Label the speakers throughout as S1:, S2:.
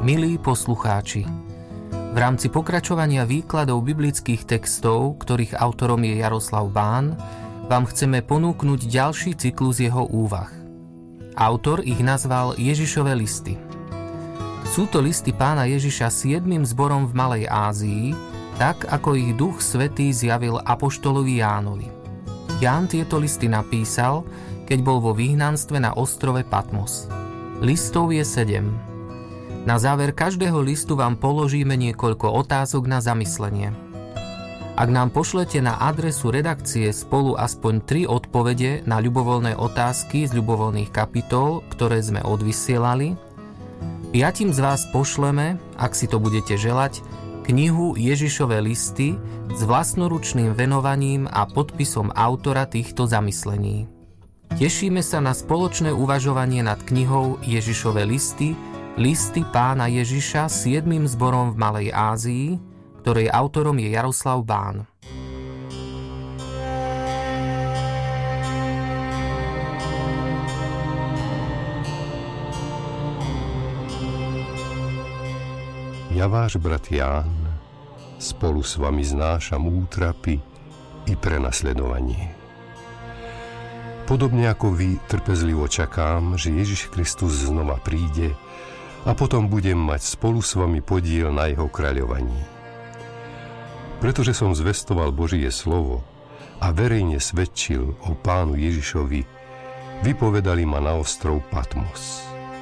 S1: Milí poslucháči, v rámci pokračovania výkladov biblických textov, ktorých autorom je Jaroslav Bán, vám chceme ponúknuť ďalší cyklus jeho úvah. Autor ich nazval Ježišove listy. Sú to listy Pána Ježiša 7 zborom v Malej Ázii, tak ako ich Duch Svätý zjavil apoštolovi Jánovi. Ján tieto listy napísal, keď bol vo vyhnanstve na ostrove Patmos. Listov je 7. Na záver každého listu vám položíme niekoľko otázok na zamyslenie. Ak nám pošlete na adresu redakcie spolu aspoň 3 odpovede na ľubovoľné otázky z ľubovoľných kapitol, ktoré sme odvysielali, 5 z vás pošleme, ak si to budete želať, knihu Ježišove listy s vlastnoručným venovaním a podpisom autora týchto zamyslení. Tešíme sa na spoločné uvažovanie nad knihou Ježišove listy, listy Pána Ježiša 7 zborom v Malej Ázii, ktorej autorom je Jaroslav Bán.
S2: Ja, váš brat Ján, spolu s vami znášam útrapy i prenasledovanie. Podobne ako vy, trpezlivo čakám, že Ježiš Kristus znova príde a potom budem mať spolu s vami podiel na jeho kráľovaní. Pretože som zvestoval Božie slovo a verejne svedčil o Pánu Ježišovi, vypovedali ma na ostrov Patmos.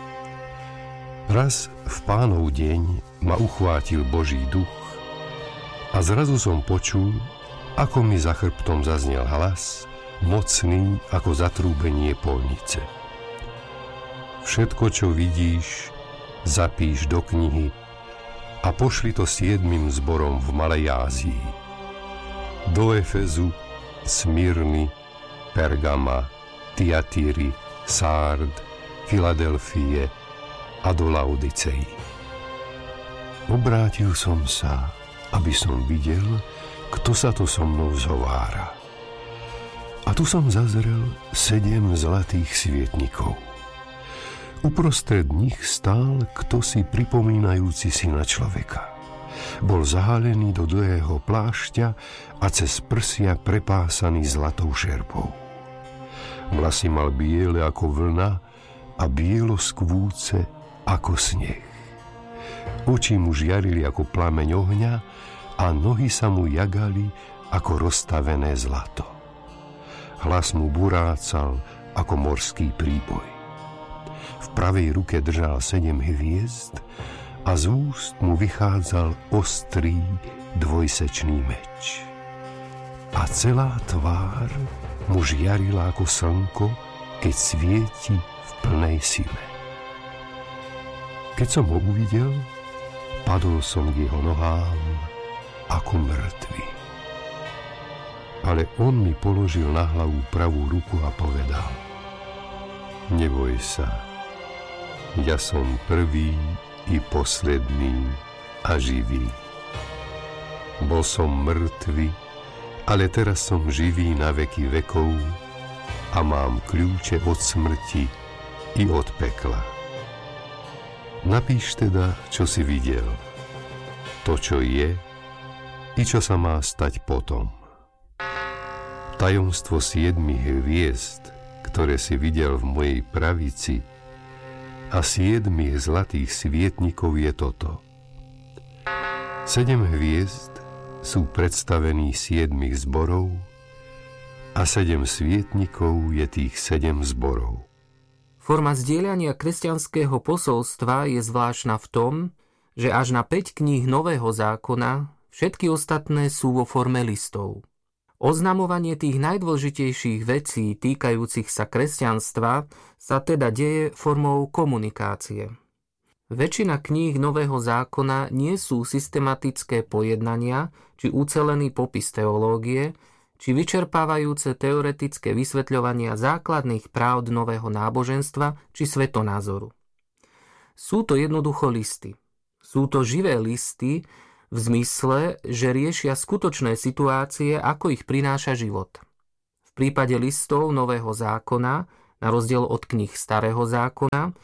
S2: Raz v Pánov deň ma uchvátil Boží duch a zrazu som počul, ako mi za chrbtom zaznel hlas, mocný ako zatrúbenie polnice. Všetko, čo vidíš, zapíš do knihy a pošli to 7 zborom v Malej Ázii. Do Efezu, Smyrny, Pergama, Tiatíry, Sárd, Filadelfie a do Laodicei. Obrátil som sa, aby som videl, kto sa to so mnou zhovára. A tu som zazrel 7 zlatých svietnikov. Uprostred nich stál kdosi pripomínajúci syna človeka. Bol zahalený do dlhého plášťa a cez prsia prepásaný zlatou šerpou. Vlasy mal biele ako vlna a bielo skvúce ako sneh. Oči mu žiarili ako plameň ohňa a nohy sa mu jagali ako rozstavené zlato. Hlas mu burácal ako morský príboj. V pravej ruke držal 7 hviezd a z úst mu vychádzal ostrý dvojsečný meč. A celá tvár mu žiarila ako slnko, keď svieti v plnej sile. Keď som ho uvidel, padol som k jeho nohám ako mŕtvy. Ale on mi položil na hlavu pravú ruku a povedal: Neboj sa, ja som prvý i posledný a živý. Bol som mŕtvy, ale teraz som živý na veky vekov a mám kľúče od smrti i od pekla. Napíš teda, čo si videl, to, čo je, i čo sa má stať potom. Tajomstvo 7 hviezd, ktoré si videl v mojej pravici, a 7 zlatých svietnikov je toto. 7 hviezd sú predstavení 7 zborov a 7 svietnikov je tých 7 zborov.
S1: Forma zdieľania kresťanského posolstva je zvláštna v tom, že až na 5 kníh Nového zákona všetky ostatné sú vo forme listov. Oznamovanie tých najdôležitejších vecí týkajúcich sa kresťanstva sa teda deje formou komunikácie. Väčšina kníh Nového zákona nie sú systematické pojednania či ucelený popis teológie, či vyčerpávajúce teoretické vysvetľovania základných práv nového náboženstva či svetonázoru. Sú to jednoducho listy. Sú to živé listy, v zmysle, že riešia skutočné situácie, ako ich prináša život. V prípade listov Nového zákona, na rozdiel od kníh Starého zákona,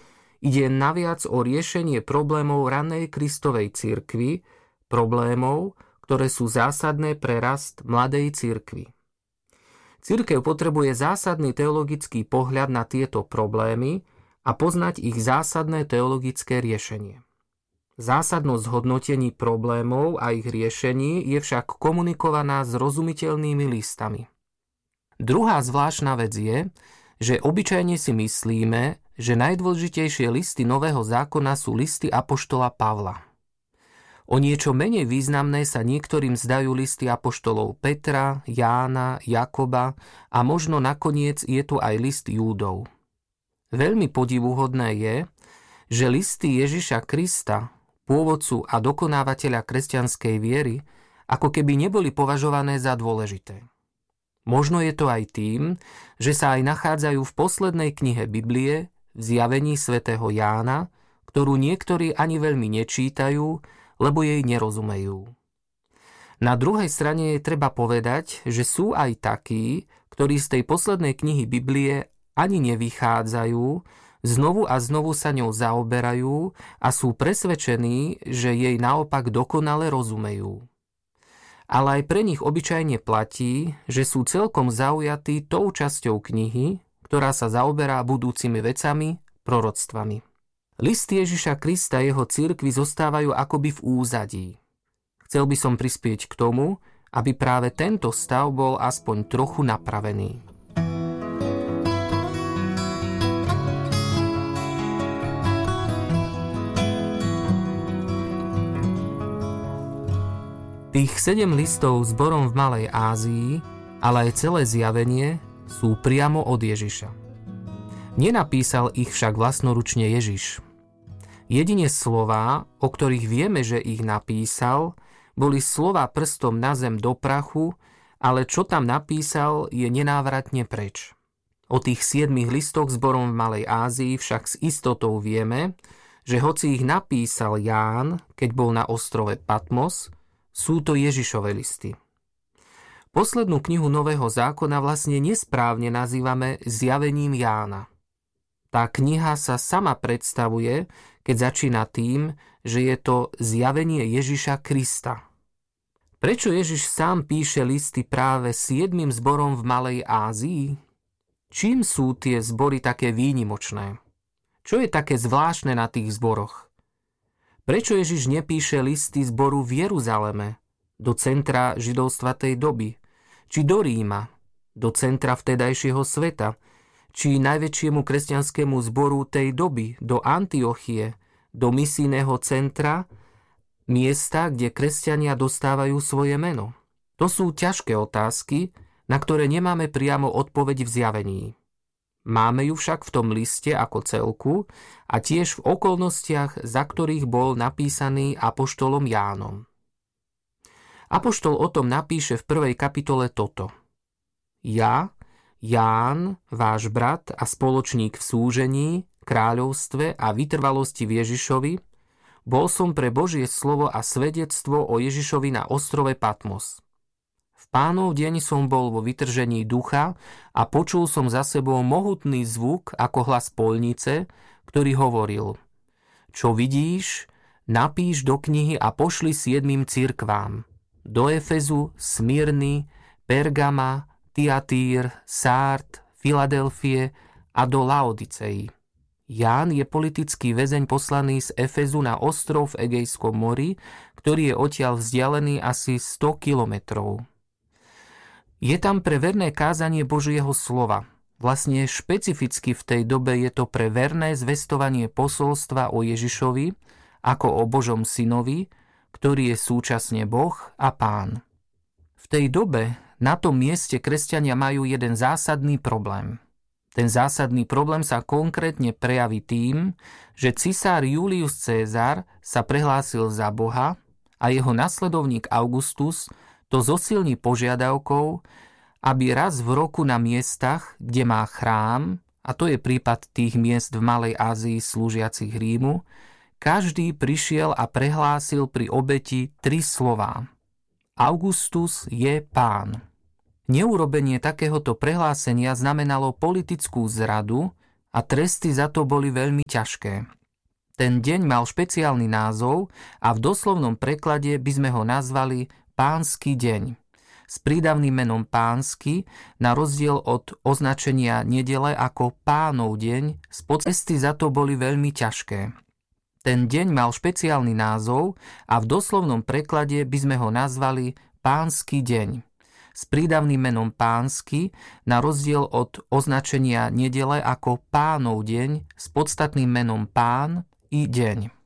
S1: Ide naviac o riešenie problémov ranej Kristovej cirkvi, problémov, ktoré sú zásadné pre rast mladej cirkvi. Cirkev potrebuje zásadný teologický pohľad na tieto problémy a poznať ich zásadné teologické riešenie. Zásadnosť hodnotení problémov a ich riešení je však komunikovaná zrozumiteľnými listami. Druhá zvláštna vec je, že obyčajne si myslíme, že najdôležitejšie listy Nového zákona sú listy apoštola Pavla. O niečo menej významné sa niektorým zdajú listy apoštolov Petra, Jána, Jakoba a možno nakoniec je tu aj list Júdov. Veľmi podivuhodné je, že listy Ježiša Krista, pôvodcu a dokonávateľa kresťanskej viery, ako keby neboli považované za dôležité. Možno je to aj tým, že sa aj nachádzajú v poslednej knihe Biblie, v zjavení svätého Jána, ktorú niektorí ani veľmi nečítajú, lebo jej nerozumejú. Na druhej strane je treba povedať, že sú aj takí, ktorí z tej poslednej knihy Biblie ani nevychádzajú, znovu a znovu sa ňou zaoberajú a sú presvedčení, že jej naopak dokonale rozumejú. Ale aj pre nich obyčajne platí, že sú celkom zaujatí tou časťou knihy, ktorá sa zaoberá budúcimi vecami, proroctvami. Listy Ježiša Krista jeho cirkvi zostávajú akoby v úzadí. Chcel by som prispieť k tomu, aby práve tento stav bol aspoň trochu napravený. Tých 7 listov zborom v Malej Ázii, ale aj celé zjavenie sú priamo od Ježiša. Nenapísal ich však vlastnoručne Ježiš. Jedine slová, o ktorých vieme, že ich napísal, boli slová prstom na zem do prachu, ale čo tam napísal, je nenávratne preč. O tých 7 listoch zborom v Malej Ázii však s istotou vieme, že hoci ich napísal Ján, keď bol na ostrove Patmos, sú to Ježišove listy. Poslednú knihu Nového zákona vlastne nesprávne nazývame Zjavením Jána. Tá kniha sa sama predstavuje, keď začína tým, že je to zjavenie Ježiša Krista. Prečo Ježiš sám píše listy práve 7 zborom v Malej Ázii? Čím sú tie zbory také výnimočné? Čo je také zvláštne na tých zboroch? Prečo Ježiš nepíše listy zboru v Jeruzaleme, do centra židovstva tej doby, či do Ríma, do centra vtedajšieho sveta, či najväčšiemu kresťanskému zboru tej doby, do Antiochie, do misijného centra, miesta, kde kresťania dostávajú svoje meno? To sú ťažké otázky, na ktoré nemáme priamo odpoveď v zjavení. Máme ju však v tom liste ako celku a tiež v okolnostiach, za ktorých bol napísaný apoštolom Jánom. Apoštol o tom napíše v 1. kapitole toto. Ja, Ján, váš brat a spoločník v súžení, kráľovstve a vytrvalosti v Ježišovi, bol som pre Božie slovo a svedectvo o Ježišovi na ostrove Patmos. V Pánov deň som bol vo vytržení ducha a počul som za sebou mohutný zvuk ako hlas poľnice, ktorý hovoril: Čo vidíš, napíš do knihy a pošli 7 cirkvám. Do Efezu, Smyrny, Pergama, Tiatír, Sárd, Filadelfie a do Laodicei. Ján je politický väzeň poslaný z Efezu na ostrov v Egejskom mori, ktorý je odtiaľ vzdialený asi 100 kilometrov. Je tam pre verné kázanie Božieho slova. Vlastne špecificky v tej dobe je to pre verné zvestovanie posolstva o Ježišovi, ako o Božom synovi, ktorý je súčasne Boh a Pán. V tej dobe na tom mieste kresťania majú jeden zásadný problém. Ten zásadný problém sa konkrétne prejaví tým, že cisár Julius Cézar sa prehlásil za Boha a jeho nasledovník Augustus to zosilní požiadavkou, aby raz v roku na miestach, kde má chrám, a to je prípad tých miest v Malej Ázii slúžiacich Rímu, každý prišiel a prehlásil pri obeti 3 slová. Augustus je Pán. Neurobenie takéhoto prehlásenia znamenalo politickú zradu a tresty za to boli veľmi ťažké. Ten deň mal špeciálny názov a v doslovnom preklade by sme ho nazvali Pánsky deň. S prídavným menom Pánsky, na rozdiel od označenia nedele ako Pánov deň, tresty za to boli veľmi ťažké. Ten deň mal špeciálny názov a v doslovnom preklade by sme ho nazvali Pánsky deň. S prídavným menom Pánsky, na rozdiel od označenia nedele ako Pánov deň, s podstatným menom Pán i deň.